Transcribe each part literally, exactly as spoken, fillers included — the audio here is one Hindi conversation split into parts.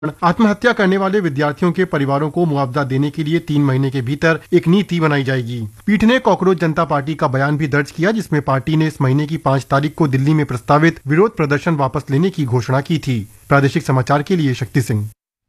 आत्महत्या करने वाले विद्यार्थियों के परिवारों को मुआवजा देने के लिए तीन महीने के भीतर एक नीति बनाई जाएगी। पीठ ने कॉकरोच जनता पार्टी का बयान भी दर्ज किया, जिसमें पार्टी ने इस महीने की पाँच तारीख को दिल्ली में प्रस्तावित विरोध प्रदर्शन वापस लेने की घोषणा की थी। प्रादेशिक समाचार के लिए शक्ति सिंह।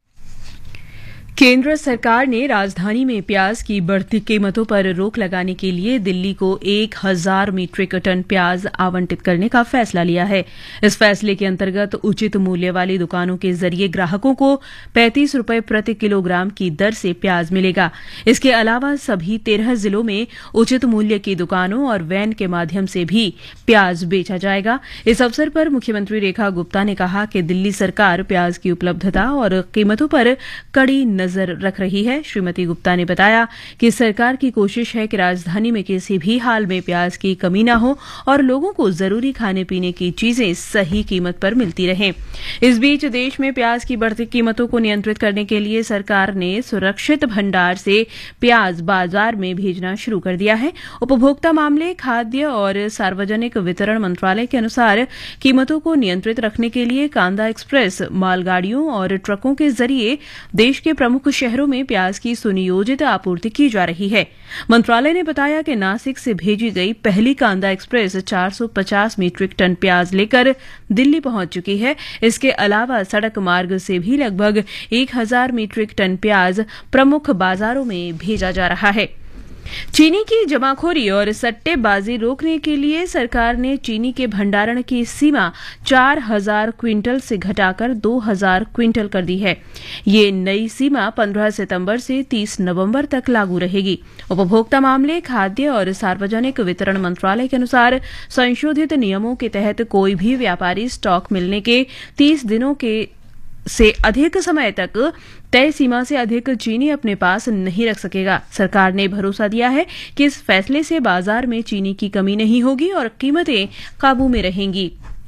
केंद्र सरकार ने राजधानी में प्याज की बढ़ती कीमतों पर रोक लगाने के लिए दिल्ली को एक हजार मीट्रिक टन प्याज आवंटित करने का फैसला लिया है। इस फैसले के अंतर्गत उचित मूल्य वाली दुकानों के जरिए ग्राहकों को पैंतीस रुपए प्रति किलोग्राम की दर से प्याज मिलेगा। इसके अलावा सभी तेरह जिलों में उचित मूल्य की दुकानों और वैन के माध्यम से भी प्याज बेचा जाएगा। इस अवसर पर मुख्यमंत्री रेखा गुप्ता ने कहा कि दिल्ली सरकार प्याज की उपलब्धता और कीमतों पर कड़ी नजर रख रही है। श्रीमती गुप्ता ने बताया कि सरकार की कोशिश है कि राजधानी में किसी भी हाल में प्याज की कमी न हो और लोगों को जरूरी खाने पीने की चीजें सही कीमत पर मिलती रहें। इस बीच देश में प्याज की बढ़ती कीमतों को नियंत्रित करने के लिए सरकार ने सुरक्षित भंडार से प्याज बाजार में भेजना शुरू कर दिया है। उपभोक्ता मामले, खाद्य और सार्वजनिक वितरण मंत्रालय के अनुसार कीमतों को नियंत्रित रखने के लिए कांदा एक्सप्रेस मालगाड़ियों और ट्रकों के जरिए देश के प्रमुख शहरों में प्याज की सुनियोजित आपूर्ति की जा रही है। मंत्रालय ने बताया कि नासिक से भेजी गई पहली कांदा एक्सप्रेस चार सौ पचास मीट्रिक टन प्याज लेकर दिल्ली पहुंच चुकी है। इसके अलावा सड़क मार्ग से भी लगभग एक हजार मीट्रिक टन प्याज प्रमुख बाजारों में भेजा जा रहा है। चीनी की जमाखोरी और सट्टेबाजी रोकने के लिए सरकार ने चीनी के भंडारण की सीमा चार हजार क्विंटल से घटाकर दो हजार क्विंटल कर दी है। ये नई सीमा पंद्रह सितंबर से तीस नवंबर तक लागू रहेगी। उपभोक्ता मामले, खाद्य और सार्वजनिक वितरण मंत्रालय के अनुसार संशोधित नियमों के तहत कोई भी व्यापारी स्टॉक मिलने के तीस दिनों के से अधिक समय तक तय सीमा से अधिक चीनी अपने पास नहीं रख सकेगा। सरकार ने भरोसा दिया है कि इस फैसले से बाजार में चीनी की कमी नहीं होगी और कीमतें काबू में रहेंगी।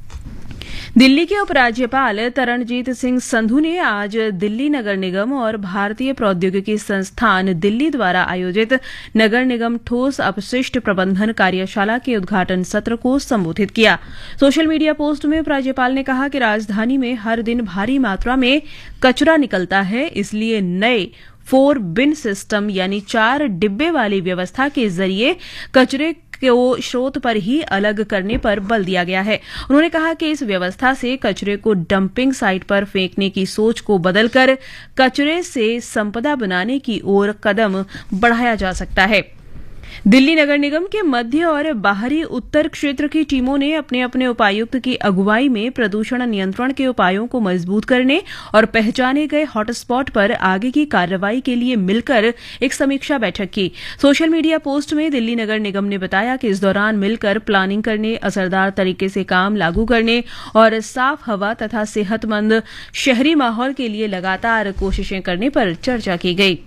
दिल्ली के उपराज्यपाल तरणजीत सिंह संधू ने आज दिल्ली नगर निगम और भारतीय प्रौद्योगिकी संस्थान दिल्ली द्वारा आयोजित नगर निगम ठोस अपशिष्ट प्रबंधन कार्यशाला के उद्घाटन सत्र को संबोधित किया। सोशल मीडिया पोस्ट में उपराज्यपाल ने कहा कि राजधानी में हर दिन भारी मात्रा में कचरा निकलता है, इसलिए नए फोर बिन सिस्टम यानी चार डिब्बे वाली व्यवस्था के जरिए कचरे को स्रोत पर ही अलग करने पर बल दिया गया है। उन्होंने कहा कि इस व्यवस्था से कचरे को डंपिंग साइट पर फेंकने की सोच को बदलकर कचरे से संपदा बनाने की ओर कदम बढ़ाया जा सकता है। दिल्ली नगर निगम के मध्य और बाहरी उत्तर क्षेत्र की टीमों ने अपने अपने उपायुक्त की अगुवाई में प्रदूषण नियंत्रण के उपायों को मजबूत करने और पहचाने गए हॉटस्पॉट पर आगे की कार्रवाई के लिए मिलकर एक समीक्षा बैठक की। सोशल मीडिया पोस्ट में दिल्ली नगर निगम ने बताया कि इस दौरान मिलकर प्लानिंग करने, असरदार तरीके से काम लागू करने और साफ हवा तथा सेहतमंद शहरी माहौल के लिए लगातार कोशिशें करने पर चर्चा की गई।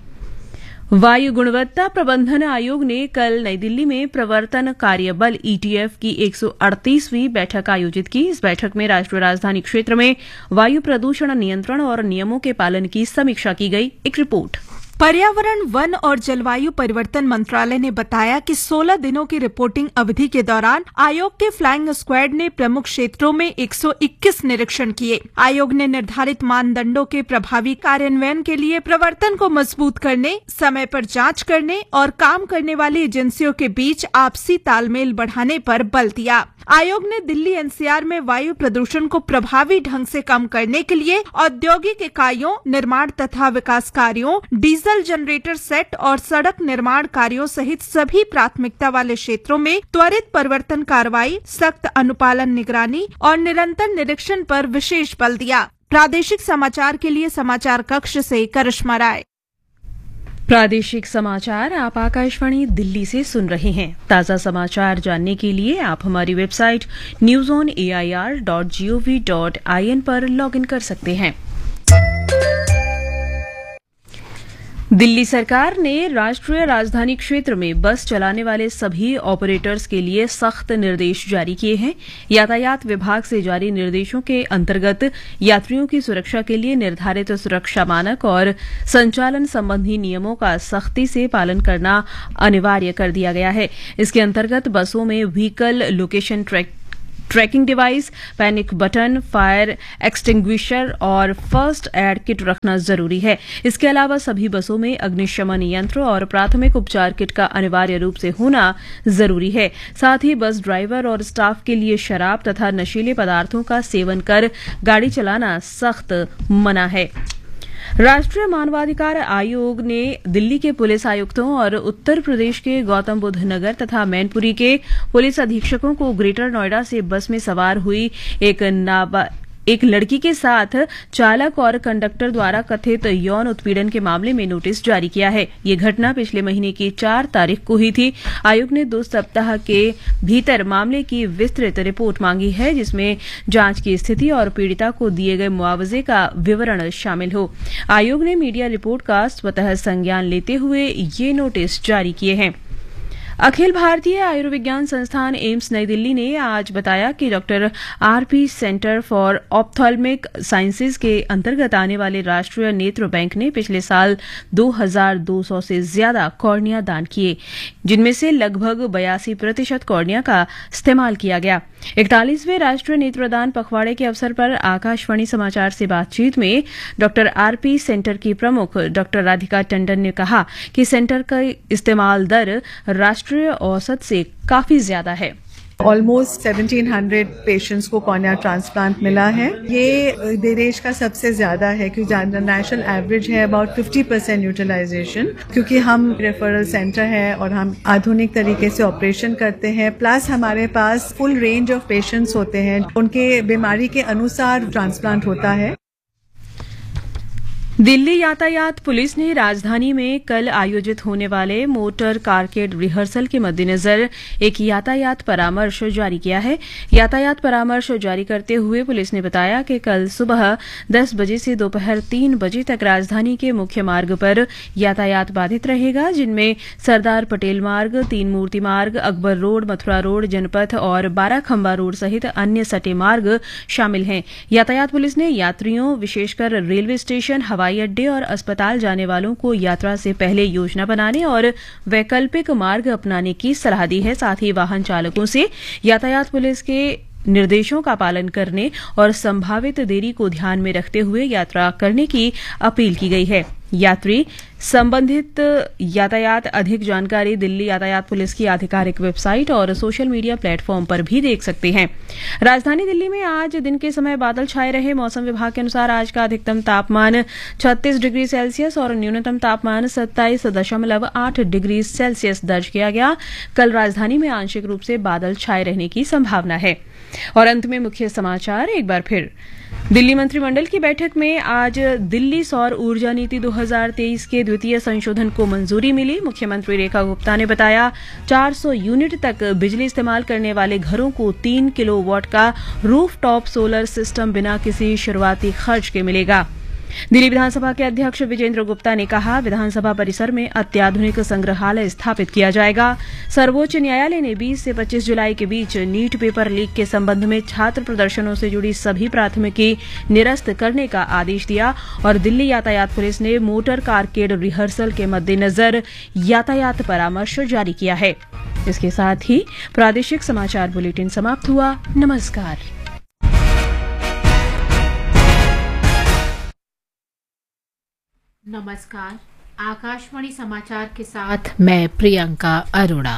वायु गुणवत्ता प्रबंधन आयोग ने कल नई दिल्ली में प्रवर्तन कार्यबल ईटीएफ की एक सौ अड़तीसवीं बैठक आयोजित की। इस बैठक में राष्ट्रीय राजधानी क्षेत्र में वायु प्रदूषण नियंत्रण और नियमों के पालन की समीक्षा की गई। एक रिपोर्ट। पर्यावरण, वन और जलवायु परिवर्तन मंत्रालय ने बताया कि सोलह दिनों की रिपोर्टिंग अवधि के दौरान आयोग के फ्लाइंग स्क्वाड ने प्रमुख क्षेत्रों में एक सौ इक्कीस निरीक्षण किए। आयोग ने निर्धारित मानदंडों के प्रभावी कार्यान्वयन के लिए प्रवर्तन को मजबूत करने, समय पर जांच करने और काम करने वाली एजेंसियों के बीच आपसी तालमेल बढ़ाने पर बल दिया। आयोग ने दिल्ली एनसीआर में वायु प्रदूषण को प्रभावी ढंग से कम करने के लिए औद्योगिक इकाइयों, निर्माण तथा विकास कार्यों, डीजल जनरेटर सेट और सड़क निर्माण कार्यों सहित सभी प्राथमिकता वाले क्षेत्रों में त्वरित परिवर्तन कार्रवाई, सख्त अनुपालन निगरानी और निरंतर निरीक्षण पर विशेष बल दिया। प्रादेशिक समाचार के लिए समाचार कक्ष से करिश्मा राय। प्रादेशिक समाचार आप आकाशवाणी दिल्ली से सुन रहे हैं। ताज़ा समाचार जानने के लिए आप हमारी website news on A I R dot G O V dot I N पर लॉगिन कर सकते हैं। दिल्ली सरकार ने राष्ट्रीय राजधानी क्षेत्र में बस चलाने वाले सभी ऑपरेटर्स के लिए सख्त निर्देश जारी किए हैं। यातायात विभाग से जारी निर्देशों के अंतर्गत यात्रियों की सुरक्षा के लिए निर्धारित सुरक्षा मानक और संचालन संबंधी नियमों का सख्ती से पालन करना अनिवार्य कर दिया गया है। इसके अंतर्गत बसों में vehicle location track tracking device, panic button, fire extinguisher और फर्स्ट एड किट रखना जरूरी है। इसके अलावा सभी बसों में अग्निशमन यंत्र और प्राथमिक उपचार किट का अनिवार्य रूप से होना जरूरी है। साथ ही बस ड्राइवर और स्टाफ के लिए शराब तथा नशीले पदार्थों का सेवन कर गाड़ी चलाना सख्त मना है। राष्ट्रीय मानवाधिकार आयोग ने दिल्ली के पुलिस आयुक्तों और उत्तर प्रदेश के गौतम बुद्ध नगर तथा मैनपुरी के पुलिस अधीक्षकों को ग्रेटर नोएडा से बस में सवार हुई एक नाबा एक लड़की के साथ चालक और कंडक्टर द्वारा कथित यौन उत्पीड़न के मामले में नोटिस जारी किया है। ये घटना पिछले महीने की चार तारीख को हुई थी। आयोग ने दो सप्ताह के भीतर मामले की विस्तृत रिपोर्ट मांगी है, जिसमें जांच की स्थिति और पीड़िता को दिए गए मुआवजे का विवरण शामिल हो। आयोग ने मीडिया रिपोर्ट का स्वतः संज्ञान लेते हुए ये नोटिस जारी किए हैं। अखिल भारतीय आयुर्विज्ञान संस्थान एम्स नई दिल्ली ने आज बताया कि doctor RP centre for ophthalmic sciences के अंतर्गत आने वाले राष्ट्रीय नेत्र बैंक ने पिछले साल दो हज़ार दो सौ से ज्यादा कॉर्निया दान किए, जिनमें से लगभग बयासी प्रतिशत कॉर्निया का इस्तेमाल किया गया। इकतालीसवें राष्ट्रीय नेत्रदान पखवाड़े के अवसर पर आकाशवाणी समाचार से बातचीत में डॉक्टर आरपी सेंटर की प्रमुख डॉक्टर राधिका टंडन ने कहा कि सेंटर का इस्तेमाल दर राष्ट्रीय औसत से काफी ज्यादा है। ऑलमोस्ट सेवनटीन हंड्रेड पेशेंट्स को कॉर्निया ट्रांसप्लांट मिला है। ये देश का सबसे ज्यादा है क्योंकि नेशनल एवरेज है अबाउट फिफ्टी परसेंट यूटिलाइजेशन, क्योंकि हम रेफरल सेंटर है और हम आधुनिक तरीके से ऑपरेशन करते हैं। प्लस हमारे पास फुल रेंज ऑफ पेशेंट्स होते हैं, उनके बीमारी के अनुसार ट्रांसप्लांट होता है। दिल्ली यातायात पुलिस ने राजधानी में कल आयोजित होने वाले मोटर कारकेड रिहर्सल के मद्देनजर एक यातायात परामर्श जारी किया है। यातायात परामर्श जारी करते हुए पुलिस ने बताया कि कल सुबह दस बजे से दोपहर तीन बजे तक राजधानी के मुख्य मार्ग पर यातायात बाधित रहेगा, जिनमें सरदार पटेल मार्ग, तीन मूर्ति मार्ग, अकबर रोड, मथुरा रोड, जनपथ और बारह खंबा रोड सहित अन्य सटे मार्ग शामिल हैं। यातायात पुलिस ने यात्रियों, विशेषकर रेलवे स्टेशन, हवाई अड्डे और अस्पताल जाने वालों को यात्रा से पहले योजना बनाने और वैकल्पिक मार्ग अपनाने की सलाह दी है। साथ ही वाहन चालकों से यातायात पुलिस के निर्देशों का पालन करने और संभावित देरी को ध्यान में रखते हुए यात्रा करने की अपील की गई है। यात्री संबंधित यातायात अधिक जानकारी दिल्ली यातायात पुलिस की आधिकारिक वेबसाइट और सोशल मीडिया प्लेटफॉर्म पर भी देख सकते हैं। राजधानी दिल्ली में आज दिन के समय बादल छाए रहे। मौसम विभाग के अनुसार आज का अधिकतम तापमान छत्तीस डिग्री सेल्सियस और न्यूनतम तापमान सत्ताईस दशमलव आठ डिग्री सेल्सियस दर्ज किया गया। कल राजधानी में आंशिक रूप से बादल छाए रहने की संभावना है। और अंत में मुख्य समाचार एक बार फिर। दिल्ली मंत्रिमंडल की बैठक में आज दिल्ली सौर ऊर्जा नीति दो हज़ार तेईस के द्वितीय संशोधन को मंजूरी मिली। मुख्यमंत्री रेखा गुप्ता ने बताया चार सौ यूनिट तक बिजली इस्तेमाल करने वाले घरों को तीन किलोवाट का रूफटॉप सोलर सिस्टम बिना किसी शुरुआती खर्च के मिलेगा। दिल्ली विधानसभा के अध्यक्ष विजेंद्र गुप्ता ने कहा विधानसभा परिसर में अत्याधुनिक संग्रहालय स्थापित किया जाएगा। सर्वोच्च न्यायालय ने बीस से पच्चीस जुलाई के बीच नीट पेपर लीक के संबंध में छात्र प्रदर्शनों से जुड़ी सभी प्राथमिकी निरस्त करने का आदेश दिया। और दिल्ली यातायात पुलिस ने मोटर कारकेड रिहर्सल के मद्देनजर यातायात परामर्श जारी किया है। इसके साथ ही प्रादेशिक समाचार बुलेटिन समाप्त हुआ। नमस्कार। नमस्कार, आकाशवाणी समाचार के साथ मैं प्रियंका अरोड़ा।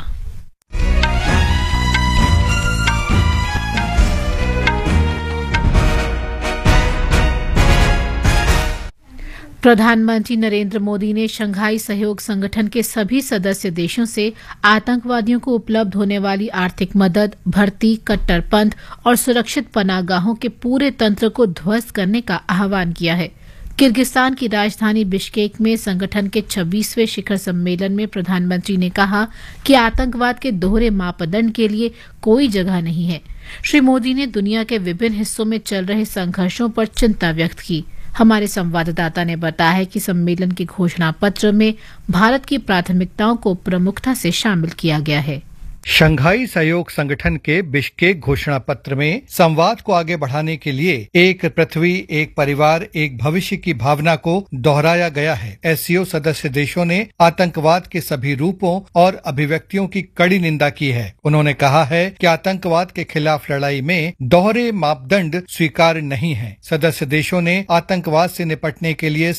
प्रधानमंत्री नरेंद्र मोदी ने शंघाई सहयोग संगठन के सभी सदस्य देशों से आतंकवादियों को उपलब्ध होने वाली आर्थिक मदद, भर्ती, कट्टरपंथ और सुरक्षित पनाहगाहों के पूरे तंत्र को ध्वस्त करने का आह्वान किया है। किर्गिस्तान की राजधानी बिश्केक में संगठन के छब्बीसवें शिखर सम्मेलन में प्रधानमंत्री ने कहा कि आतंकवाद के दोहरे मापदंड के लिए कोई जगह नहीं है। श्री मोदी ने दुनिया के विभिन्न हिस्सों में चल रहे संघर्षों पर चिंता व्यक्त की। हमारे संवाददाता ने बताया है कि सम्मेलन के घोषणा पत्र में भारत की प्राथमिकताओं को प्रमुखता से शामिल किया गया है। शंघाई सहयोग संगठन के बिश्केक घोषणा पत्र में संवाद को आगे बढ़ाने के लिए एक पृथ्वी, एक परिवार, एक भविष्य की भावना को दोहराया गया है। एससीओ सदस्य देशों ने आतंकवाद के सभी रूपों और अभिव्यक्तियों की कड़ी निंदा की है। उन्होंने कहा है कि आतंकवाद के खिलाफ लड़ाई में दोहरे मापदंड स्वीकार्य नहीं है। सदस्य देशों ने आतंकवाद से निपटने के लिए